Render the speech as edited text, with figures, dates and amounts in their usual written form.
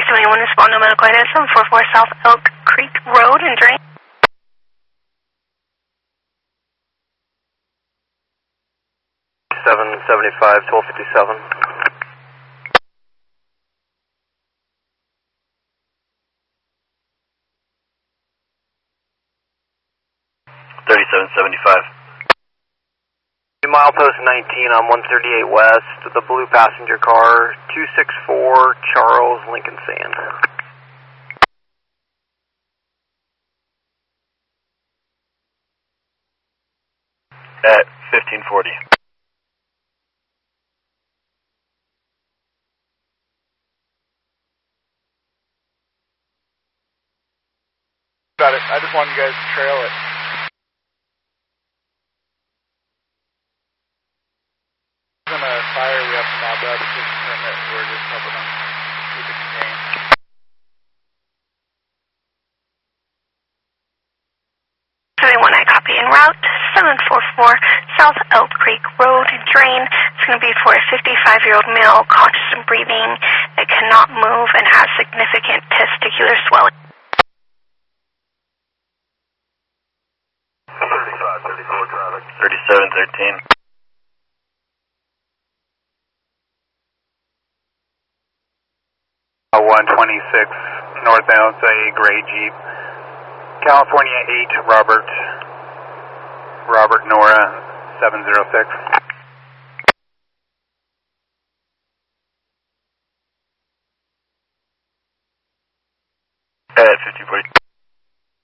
Anyone respond to medical item 744 South Elk Creek Road and Drain. 775, 1257. Milepost 19 on 138 West, the blue passenger car, 264 Charles Lincoln Sand. At 1540. Got it. I just wanted you guys to trail it. On a fire, we have to mob up to permit. We're just helping them keep it contained. Anyone I copy en route 744 South Elk Creek Road and Drain. It's going to be for a 55-year-old male, conscious and breathing, that cannot move and has significant testicular swelling. 3713. A 126 northbound, a gray Jeep. California 8, Robert Nora 706. At 5040.